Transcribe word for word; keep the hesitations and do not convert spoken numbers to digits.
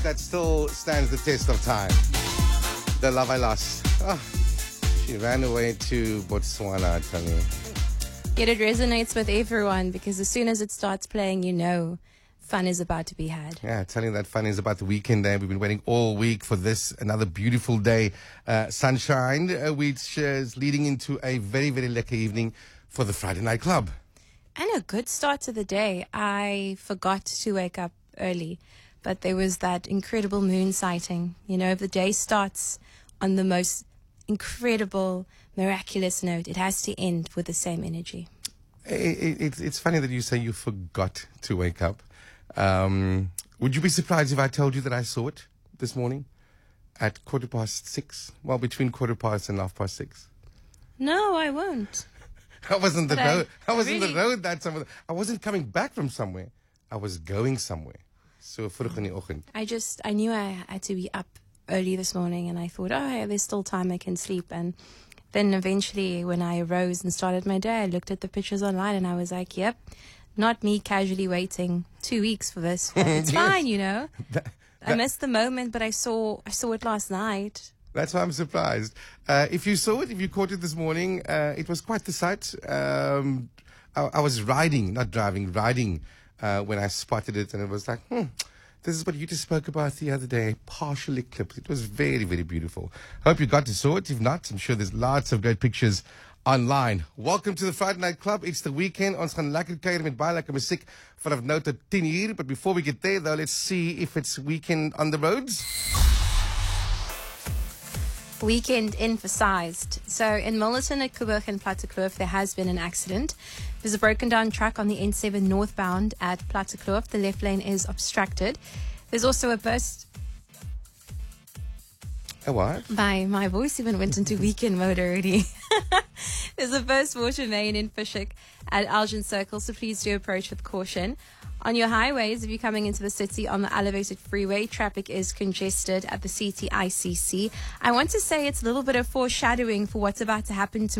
that still stands the test of time. The Love I Lost. Oh, she ran away to Botswana, I tell you. Yet it resonates with everyone because as soon as it starts playing, you know fun is about to be had. Yeah, telling that fun is about the weekend there. We've been waiting all week for this, another beautiful day. Uh, sunshine, uh, which is leading into a very, very lucky evening for the Friday Night Club. And a good start to the day. I forgot to wake up early, but there was that incredible moon sighting. You know, if the day starts on the most incredible, miraculous note, it has to end with the same energy. It, it, it's, it's funny that you say you forgot to wake up. Um, would you be surprised if I told you that I saw it this morning at quarter past six? Well, between quarter past and half past six. No, I won't. I wasn't the But road. I, I was in really- the road that somewhere. I wasn't coming back from somewhere. I was going somewhere. So vroeg in die oggend. I just, I knew I had to be up early this morning and I thought, oh, yeah, there's still time I can sleep. And then eventually when I arose and started my day, I looked at the pictures online and I was like, yep, not me casually waiting two weeks for this. But it's Yes. fine, you know. That- I missed the moment, but I saw, I saw it last night. That's why I'm surprised. Uh, if you saw it, if you caught it this morning, uh, it was quite the sight. Um, I, I was riding, not driving, riding uh, when I spotted it, and it was like, hmm, this is what you just spoke about the other day, partial eclipse. It was very, very beautiful. Hope you got to saw it. If not, I'm sure there's lots of great pictures online. Welcome to the Friday Night Club. It's the weekend. Ons gaan lekker kuier met baie lekker musiek vanaf nou tot ten uur. But before we get there, though, let's see if it's weekend on the roads. Weekend emphasized. So in Milnerton at Coburg and Plattekloof, there has been an accident. There's a broken down truck on the N seven northbound at Plattekloof. The left lane is obstructed. There's also a burst. A what? My, my voice even went into weekend mode already. There's a burst water main in Fishhoek at Elgin Circle, so please do approach with caution. On your highways, if you're coming into the city on the elevated freeway, traffic is congested at the C T I C C. I want to say it's a little bit of foreshadowing for what's about to happen tomorrow.